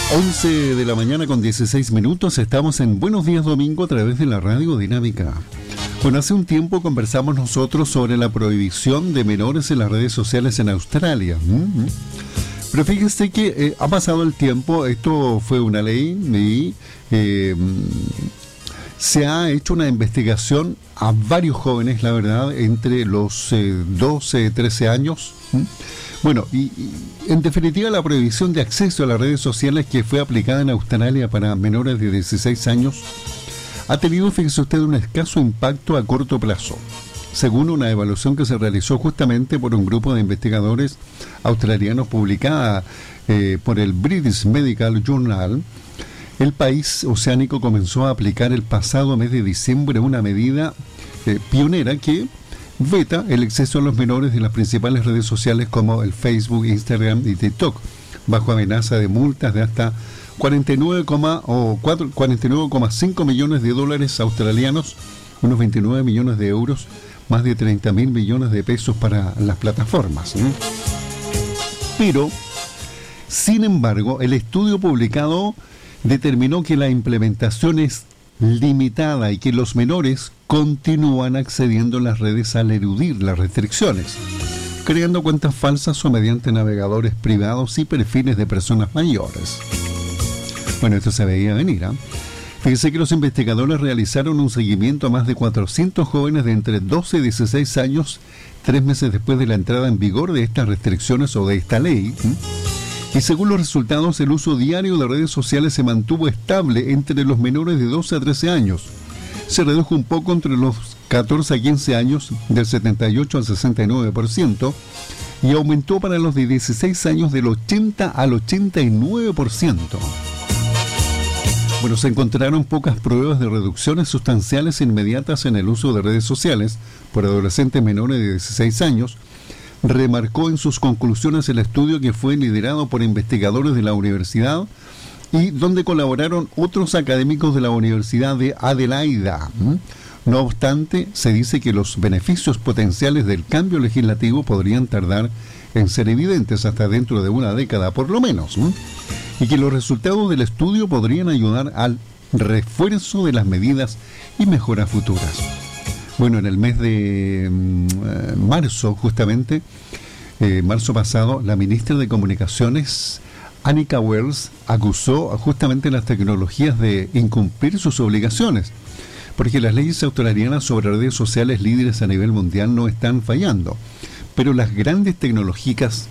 11 de la mañana con 16 minutos, estamos en Buenos Días Domingo a través de la Radio Dinámica. Bueno, hace un tiempo conversamos nosotros sobre la prohibición de menores en las redes sociales en Australia. Pero fíjense que ha pasado el tiempo, esto fue una ley y se ha hecho una investigación a varios jóvenes, la verdad, entre los 12, 13 años. Bueno, y en definitiva la prohibición de acceso a las redes sociales que fue aplicada en Australia para menores de 16 años ha tenido, fíjese usted, un escaso impacto a corto plazo. Según una evaluación que se realizó justamente por un grupo de investigadores australianos publicada por el British Medical Journal, el país oceánico comenzó a aplicar el pasado mes de diciembre una medida pionera que veta el acceso a los menores de las principales redes sociales como el Facebook, Instagram y TikTok, bajo amenaza de multas de hasta 49,5 millones de dólares australianos, unos 29 millones de euros, más de 30 mil millones de pesos para las plataformas. Pero, sin embargo, el estudio publicado determinó que la implementación es limitada y que los menores continúan accediendo a las redes al eludir las restricciones, creando cuentas falsas o mediante navegadores privados y perfiles de personas mayores. Bueno, esto se veía venir, ¿eh? Fíjense que los investigadores realizaron un seguimiento a más de 400 jóvenes de entre 12 y 16 años, 3 meses después de la entrada en vigor de estas restricciones o de esta ley. Y según los resultados, el uso diario de redes sociales se mantuvo estable entre los menores de 12 a 13 años. Se redujo un poco entre los 14 a 15 años, del 78 al 69%, y aumentó para los de 16 años del 80 al 89%. Bueno, se encontraron pocas pruebas de reducciones sustanciales inmediatas en el uso de redes sociales por adolescentes menores de 16 años, remarcó en sus conclusiones el estudio que fue liderado por investigadores de la universidad y donde colaboraron otros académicos de la Universidad de Adelaida. No obstante, se dice que los beneficios potenciales del cambio legislativo podrían tardar en ser evidentes hasta dentro de una década por lo menos, y que los resultados del estudio podrían ayudar al refuerzo de las medidas y mejoras futuras. Bueno, en el mes de marzo, justamente, marzo pasado, la ministra de Comunicaciones, Anika Wells, acusó justamente las tecnologías de incumplir sus obligaciones, porque las leyes australianas sobre redes sociales líderes a nivel mundial no están fallando, pero las grandes tecnológicas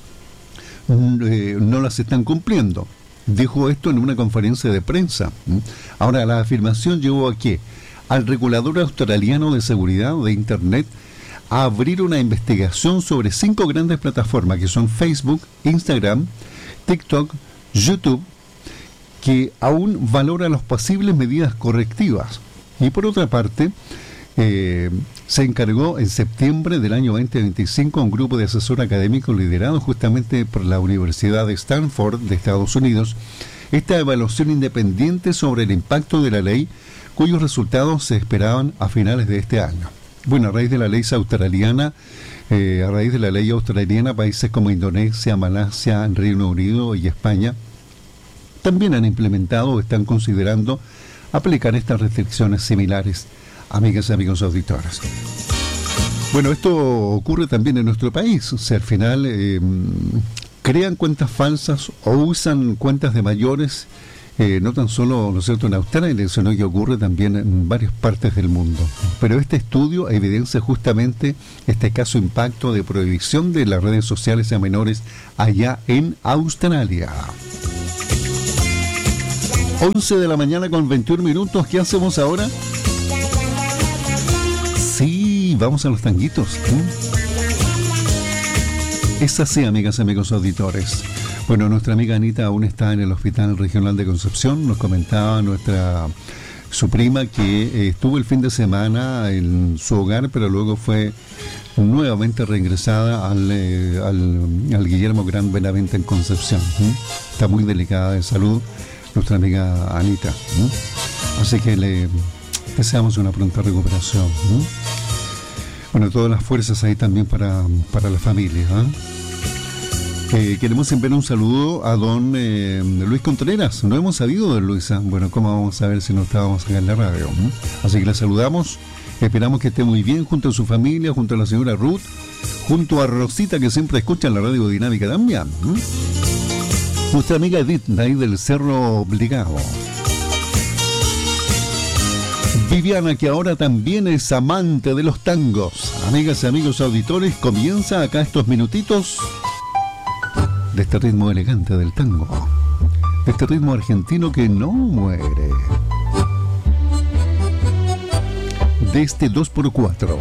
no las están cumpliendo. Dijo esto en una conferencia de prensa. Ahora, la afirmación llevó a que al regulador australiano de seguridad de Internet a abrir una investigación sobre 5 grandes plataformas que son Facebook, Instagram, TikTok, YouTube, que aún valora las posibles medidas correctivas. Y por otra parte, se encargó en septiembre del año 2025 a un grupo de asesor académico liderado justamente por la Universidad de Stanford de Estados Unidos esta evaluación independiente sobre el impacto de la ley, cuyos resultados se esperaban a finales de este año. Bueno, a raíz de la ley australiana, países como Indonesia, Malasia, Reino Unido y España también han implementado o están considerando aplicar estas restricciones similares. Amigas y amigos auditores. Bueno, esto ocurre también en nuestro país. O sea, al final crean cuentas falsas o usan cuentas de mayores, no tan solo, ¿no es cierto?, en Australia, sino que ocurre también en varias partes del mundo. Pero este estudio evidencia justamente este caso impacto de prohibición de las redes sociales a menores allá en Australia. 11 de la mañana con 21 minutos. ¿Qué hacemos ahora? Sí, vamos a los tanguitos. Es así, amigas y amigos auditores. Bueno, nuestra amiga Anita aún está en el Hospital Regional de Concepción. Nos comentaba su prima que estuvo el fin de semana en su hogar, pero luego fue nuevamente reingresada al Guillermo Gran Benavente en Concepción. Está muy delicada de salud nuestra amiga Anita. Así que le deseamos una pronta recuperación. Bueno, todas las fuerzas ahí también para la familia. Queremos enviar un saludo a don Luis Contreras. No hemos sabido de Luisa. Bueno, ¿cómo vamos a ver si no estábamos acá en la radio? Así que la saludamos. Esperamos que esté muy bien junto a su familia, junto a la señora Ruth, junto a Rosita, que siempre escucha la radio dinámica también. Nuestra amiga Edith, de ahí del Cerro Obligado. Viviana, que ahora también es amante de los tangos. Amigas y amigos auditores, comienza acá estos minutitos de este ritmo elegante del tango, de este ritmo argentino que no muere, de este 2x4,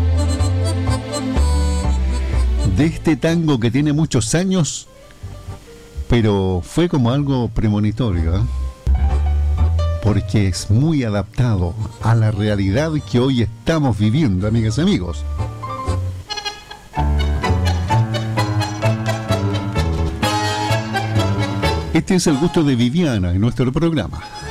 de este tango que tiene muchos años, pero fue como algo premonitorio, ¿eh? Porque es muy adaptado a la realidad que hoy estamos viviendo, amigas y amigos. Este es el gusto de Viviana en nuestro programa.